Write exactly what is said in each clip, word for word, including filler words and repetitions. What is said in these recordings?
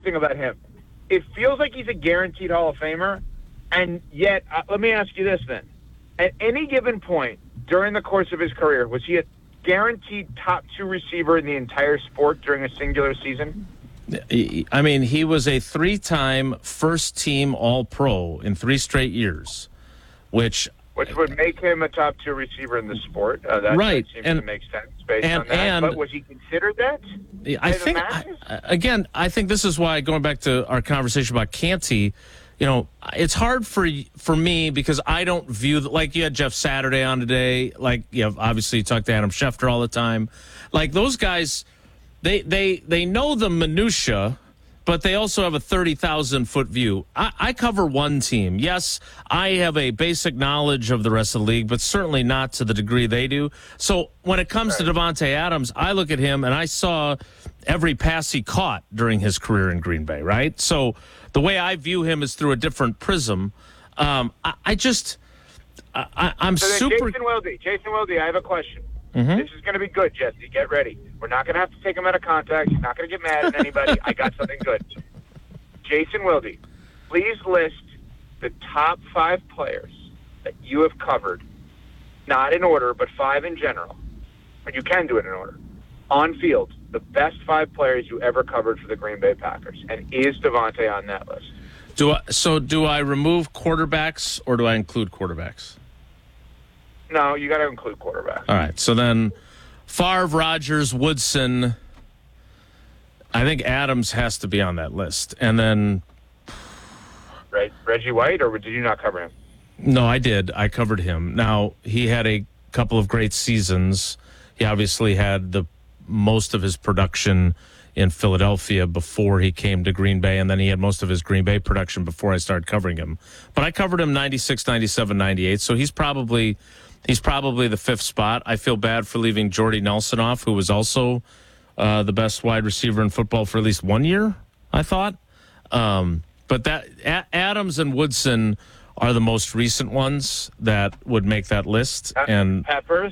thing about him. It feels like he's a guaranteed Hall of Famer, and yet, uh, let me ask you this then. At any given point during the course of his career, was he a guaranteed top two receiver in the entire sport during a singular season? I mean, he was a three-time first-team All-Pro in three straight years, which... Which would make him a top two receiver in the sport. Uh, that right. seems and, to make sense based and, on that. And, but was he considered that? I think, I, again, I think this is why, going back to our conversation about Canty, you know, it's hard for for me because I don't view, like you had Jeff Saturday on today, like, you know, obviously you talk to Adam Schefter all the time. Like, those guys, they they, they know the minutia, but they also have a thirty thousand foot view. I, I cover one team. Yes, I have a basic knowledge of the rest of the league, but certainly not to the degree they do. So when it comes right. to Davante Adams, I look at him and I saw every pass he caught during his career in Green Bay, right? So the way I view him is through a different prism. Um, I, I just, I, I, I'm so then super... Jason Wilde, Jason Wilde, I have a question. Mm-hmm. This is going to be good, Jesse. Get ready. We're not going to have to take him out of context. He's not going to get mad at anybody. I got something good. Jason Wilde, please list the top five players that you have covered, not in order, but five in general. But you can do it in order. On field, the best five players you ever covered for the Green Bay Packers. And is Davante on that list? Do I, so do I remove quarterbacks or do I include quarterbacks? No, you got to include quarterbacks. All right. So then Favre, Rodgers, Woodson. I think Adams has to be on that list. And then Reg, Reggie White, or did you not cover him? No, I did. I covered him. Now, he had a couple of great seasons. He obviously had the most of his production in Philadelphia before he came to Green Bay, and then he had most of his Green Bay production before I started covering him. But I covered him ninety-six, ninety-seven, ninety-eight, so he's probably he's probably the fifth spot. I feel bad for leaving Jordy Nelson off, who was also uh, the best wide receiver in football for at least one year, I thought. Um, but that a- Adams and Woodson are the most recent ones that would make that list. Pe- and Peppers?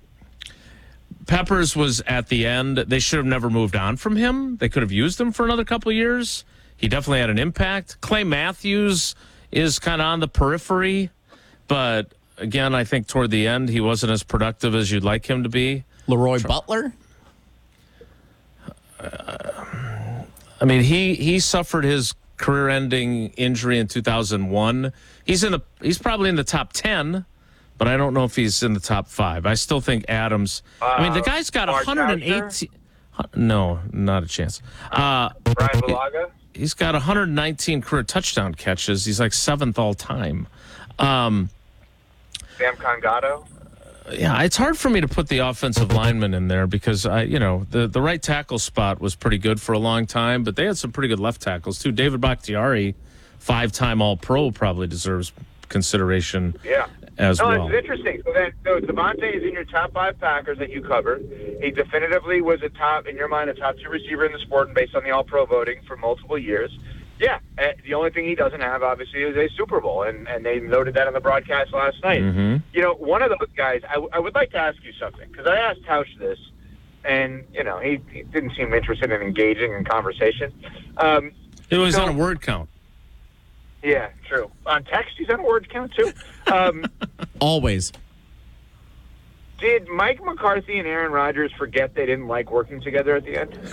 Peppers was at the end. They should have never moved on from him. They could have used him for another couple of years. He definitely had an impact. Clay Matthews is kind of on the periphery, but again, I think toward the end he wasn't as productive as you'd like him to be. Leroy Butler? Uh, I mean, he he suffered his career-ending injury in two thousand one. He's in the he's probably in the top ten. But I don't know if he's in the top five. I still think Adams. Uh, I mean, the guy's got one hundred eighteen. No, not a chance. Uh, Brian Bulaga? He's got one hundred nineteen career touchdown catches. He's like seventh all time. Um, Sam Congato? Yeah, it's hard for me to put the offensive lineman in there because I, you know, the the right tackle spot was pretty good for a long time, but they had some pretty good left tackles too. David Bakhtiari, five-time All-Pro, probably deserves consideration. Yeah. As no, well. It's interesting. So then, so Davante is in your top five Packers that you covered. He definitively was a top, in your mind, a top two receiver in the sport, and based on the All-Pro voting for multiple years. Yeah, uh, the only thing he doesn't have, obviously, is a Super Bowl, and, and they noted that on the broadcast last night. Mm-hmm. You know, one of those guys, I, w- I would like to ask you something, because I asked Tausch this, and, you know, he, he didn't seem interested in engaging in conversation. Um, it was so, on a word count. Yeah, true. On text, he's on a word count, too. Um, Always. Did Mike McCarthy and Aaron Rodgers forget they didn't like working together at the end?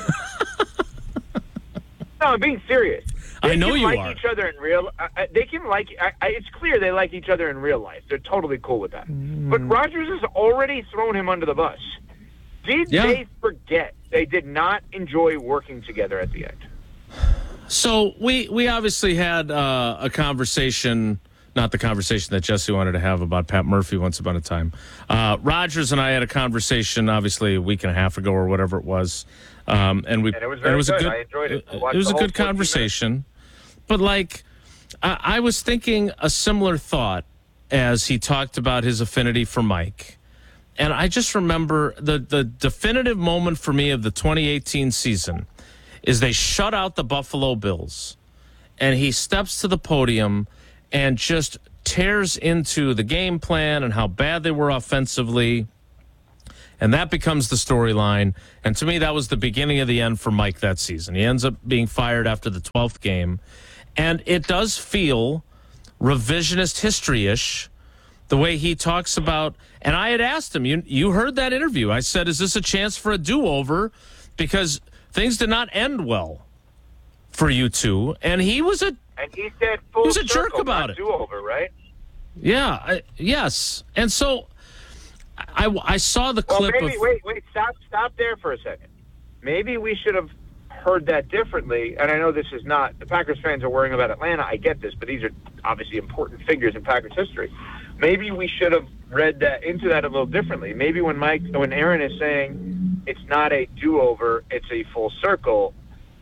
No, I'm being serious. They I know can you like are. each other in real. Uh, they can like. I, I, it's clear they like each other in real life. They're totally cool with that. Mm. But Rodgers has already thrown him under the bus. Did yeah. they forget they did not enjoy working together at the end? So we we obviously had uh, a conversation. Not the conversation that Jesse wanted to have about Pat Murphy once upon a time. Uh, Rodgers and I had a conversation, obviously a week and a half ago or whatever it was, um, and we and it was, very and it was good. a good. I enjoyed it. I it was a good conversation, but like I, I was thinking a similar thought as he talked about his affinity for Mike, and I just remember the the definitive moment for me of the twenty eighteen season is they shut out the Buffalo Bills, and he steps to the podium and just tears into the game plan and how bad they were offensively And that becomes the storyline. And to me, that was the beginning of the end for Mike that season. He ends up being fired after the twelfth game. And it does feel revisionist history-ish, the way he talks about, and I had asked him, you you heard that interview. I said, is this a chance for a do-over? Because things did not end well for you two. And he was a And he said full he was a circle, jerk about not it. do-over, right? Yeah, I, yes. And so I, I saw the Well, clip maybe, of... wait, wait, stop, stop there for a second. Maybe we should have heard that differently, and I know this is not, the Packers fans are worrying about Atlanta, I get this, but these are obviously important figures in Packers history. Maybe we should have read that into that a little differently. Maybe when Mike, when Aaron is saying it's not a do-over, it's a full circle,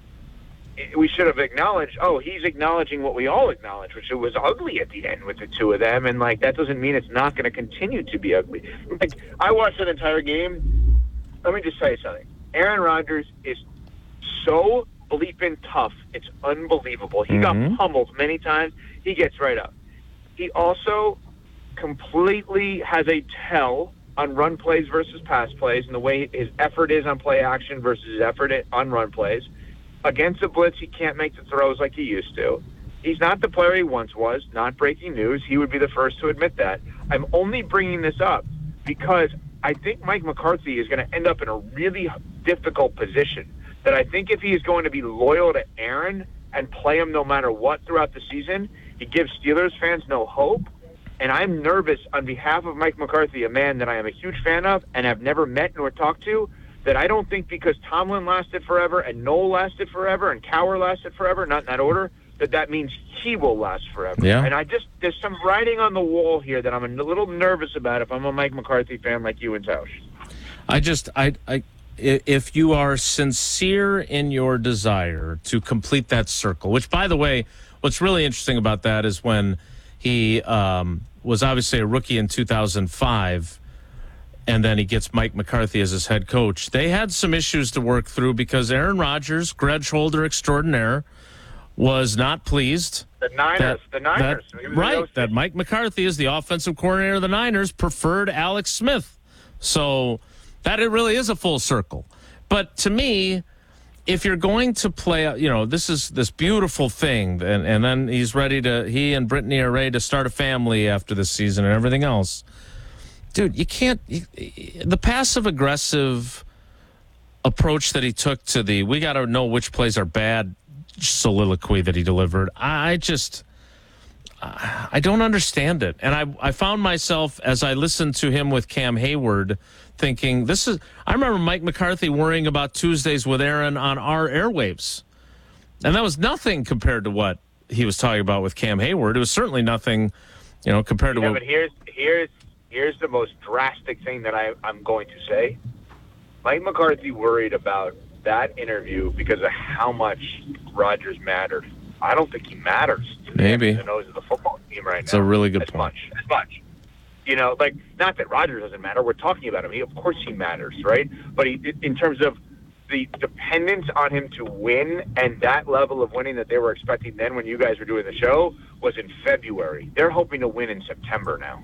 we should have acknowledged, oh, he's acknowledging what we all acknowledge, which it was ugly at the end with the two of them, and, like, that doesn't mean it's not going to continue to be ugly. Like, I watched that entire game. Let me just tell you something. Aaron Rodgers is so bleeping tough. It's unbelievable. He Mm-hmm. got pummeled many times. He gets right up. He also completely has a tell on run plays versus pass plays and the way his effort is on play action versus his effort on run plays. Against the blitz, he can't make the throws like he used to. He's not the player he once was. Not breaking news. He would be the first to admit that. I'm only bringing this up because I think Mike McCarthy is going to end up in a really difficult position. That I think if he is going to be loyal to Aaron and play him no matter what throughout the season, he gives Steelers fans no hope. And I'm nervous on behalf of Mike McCarthy, a man that I am a huge fan of and have never met nor talked to, that I don't think because Tomlin lasted forever and Noel lasted forever and Cowher lasted forever, not in that order, that that means he will last forever. Yeah. And I just, there's some writing on the wall here that I'm a little nervous about if I'm a Mike McCarthy fan like you and Tausch. I just, I, I, if you are sincere in your desire to complete that circle, which, by the way, what's really interesting about that is when he um, was obviously a rookie in two thousand five, and then he gets Mike McCarthy as his head coach. They had some issues to work through because Aaron Rodgers, grudge holder extraordinaire, was not pleased. The Niners, that, the Niners. that- He was right, the O C. that Mike McCarthy is the offensive coordinator of the Niners, preferred Alex Smith. So that it really is a full circle. But to me, if you're going to play, you know, this is this beautiful thing, and, and then he's ready to, he and Brittany are ready to start a family after this season and everything else. Dude, you can't, you, the passive-aggressive approach that he took to the, we got to know which plays are bad soliloquy that he delivered, I just, I don't understand it. And I, I found myself, as I listened to him with Cam Hayward, thinking, this is, I remember Mike McCarthy worrying about Tuesdays with Aaron on our airwaves. And that was nothing compared to what he was talking about with Cam Hayward. It was certainly nothing, you know, compared to Yeah, what. but here's, here's, here's the most drastic thing that I, I'm going to say. Mike McCarthy worried about that interview because of how much Rodgers mattered. I don't think he matters to the Maybe. X's and O's of the football team right It's now. a really good as point. Much, as much. You know, like, not that Rodgers doesn't matter. We're talking about him. He, of course he matters, right? But he, in terms of the dependence on him to win and that level of winning that they were expecting then when you guys were doing the show was in February. They're hoping to win in September now.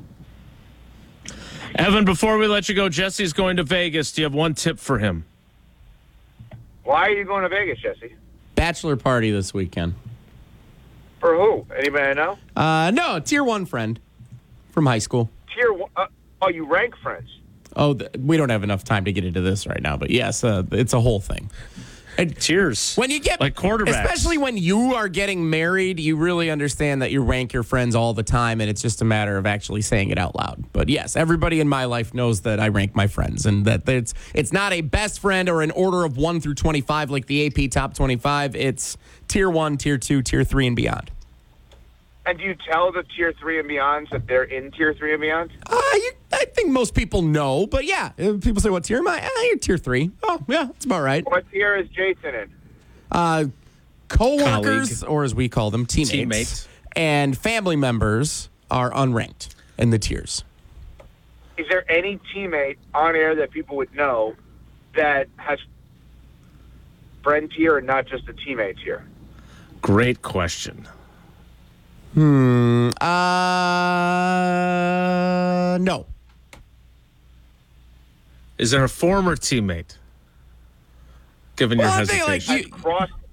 Evan, before we let you go, Jesse's going to Vegas. Do you have one tip for him? Why are you going to Vegas, Jesse? Bachelor party this weekend. For who? Anybody I know? Uh, no, tier one friend from high school. Tier one. Uh, oh, you rank friends. Oh, th- we don't have enough time to get into this right now, but yes, uh, it's a whole thing. And Cheers. when you get like quarterbacks, especially when you are getting married, you really understand that you rank your friends all the time, and it's just a matter of actually saying it out loud. But yes, everybody in my life knows that I rank my friends, and that it's it's not a best friend or an order of one through twenty-five like the A P Top twenty-five. It's tier one, tier two, tier three, and beyond. And do you tell the tier three and beyonds that they're in tier three and beyond? Uh, you, I think most people know, but yeah, if people say, what tier am I? Ah, you're tier three. Oh, yeah, that's about right. What tier is Jason in? Uh, co-workers, or as we call them, teammates, Teammates. and family members are unranked in the tiers. Is there any teammate on air that people would know that has friend tier and not just a teammate tier? Great question. Hmm. Uh, no. Is there a former teammate? Given Well, your I think, hesitation. like, I've crossed